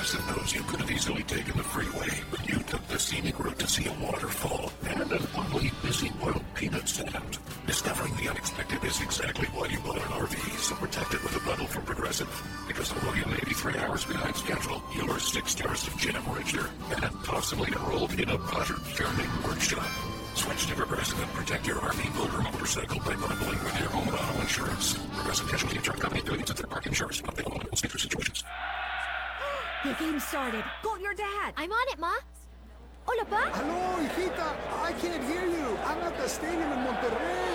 Progressive knows you could have easily taken the freeway, but you took the scenic route to see a waterfall and an ugly, busy boiled peanut stand. Discovering the unexpected is exactly why you bought an RV, so protect it with a bundle from Progressive. Because although you may be 3 hours behind schedule, you're 6 stars of jam richer and possibly enrolled in a butter churning workshop. Switch to Progressive and protect your RV, boat, or motorcycle by bundling with your home and auto insurance. Progressive Casualty Insurance Company affiliates of third-party insurers. Not available in all states or situations. The game started. Call your dad. I'm on it, Ma. Hola, Pa. Hello, hijita. I can't hear you. I'm at the stadium in Monterrey.